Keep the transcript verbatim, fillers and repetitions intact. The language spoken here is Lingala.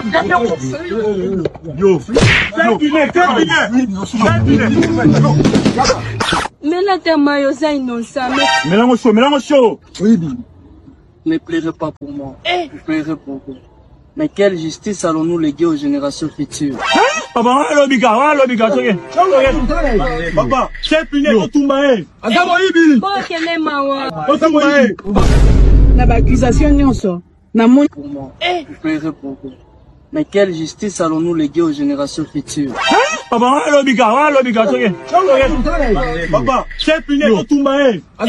Yo, mais là, t'es maillot, innocent. mélange chaud, mélange chaud. Oui, Ne pleurez pas pour moi. Je pleurerai pour vous. Mais quelle justice allons-nous léguer aux générations futures? Papa, allô, Bika, allô, Bika, papa, c'est fini, on tombe. Bon, quel est ma La accusation nyonso. Pour moi. Je pleurerai pour vous. Mais quelle justice allons-nous léguer aux générations futures? Papa, allô, Bika, allô, Bika, papa, c'est fini, on tombe.